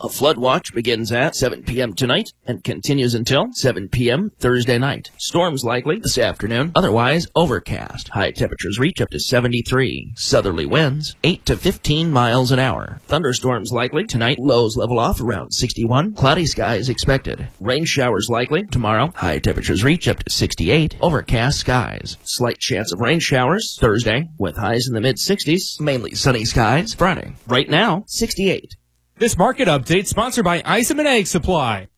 A flood watch begins at 7 p.m. tonight and continues until 7 p.m. Thursday night. Storms likely this afternoon, otherwise overcast. High temperatures reach up to 73. Southerly winds 8 to 15 miles an hour. Thunderstorms likely tonight, lows level off around 61. Cloudy skies expected. Rain showers likely tomorrow. High temperatures reach up to 68. Overcast skies. Slight chance of rain showers Thursday with highs in the mid-60s. Mainly sunny skies Friday. Right now, 68. This market update sponsored by Isom and Egg Supply.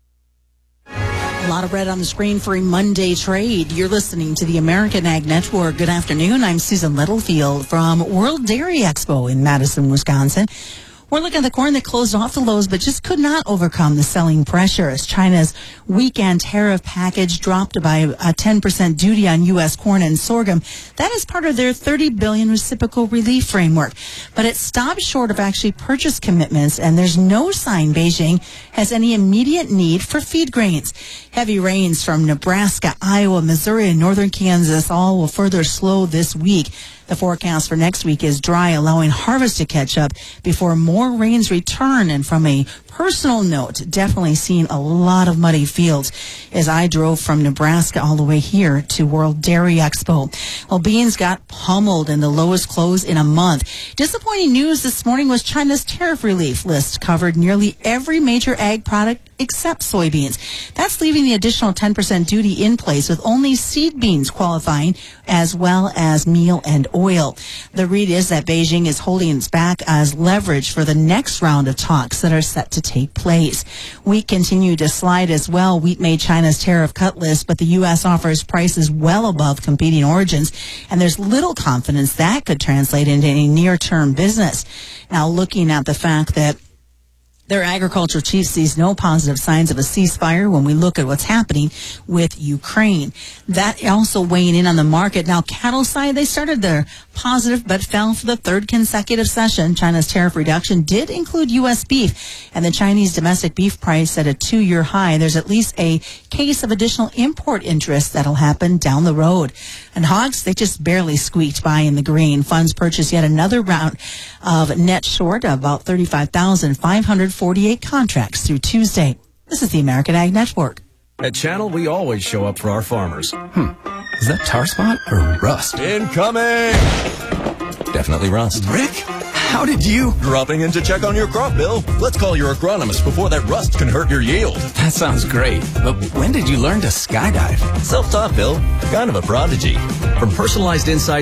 A lot of red on the screen for a Monday trade. You're listening to the American Ag Network. Good afternoon. I'm Susan Littlefield from World Dairy Expo in Madison, Wisconsin. We're looking at the corn that closed off the lows, but just could not overcome the selling pressure as China's weekend tariff package dropped by a 10% duty on U.S. corn and sorghum. That is part of their $30 billion reciprocal relief framework. But it stopped short of actually purchase commitments, and there's no sign Beijing has any immediate need for feed grains. Heavy rains from Nebraska, Iowa, Missouri, and northern Kansas all will further slow this week. The forecast for next week is dry, allowing harvest to catch up before more rains return. And from a personal note, definitely seen a lot of muddy fields as I drove from Nebraska all the way here to World Dairy Expo. Well, beans got pummeled in the lowest close in a month. Disappointing news this morning was China's tariff relief list covered nearly every major ag product except soybeans. That's leaving the additional 10% duty in place with only seed beans qualifying as well as meal and oil. The read is that Beijing is holding its back as leverage for the next round of talks that are set to take place. Wheat continued to slide as well. Wheat made China's tariff cut list, but the U.S. offers prices well above competing origins, and there's little confidence that could translate into any near-term business. Now, looking at the fact that their agriculture chief sees no positive signs of a ceasefire when we look at what's happening with Ukraine. That also weighing in on the market. Now, cattle side, they started their positive but fell for the third consecutive session. China's tariff reduction did include U.S. beef, and the Chinese domestic beef price at a 2-year high. There's at least a case of additional import interest that'll happen down the road. And hogs, they just barely squeaked by in the green. Funds purchased yet another round of net short, about 35,548 contracts through Tuesday. This is the American Ag Network. At Channel, we always show up for our farmers. Is that tar spot or rust? Incoming! Definitely rust. Rick? How did you? Dropping in to check on your crop, Bill. Let's call your agronomist before that rust can hurt your yield. That sounds great. But when did you learn to skydive? Self-taught, Bill. Kind of a prodigy. From personalized insight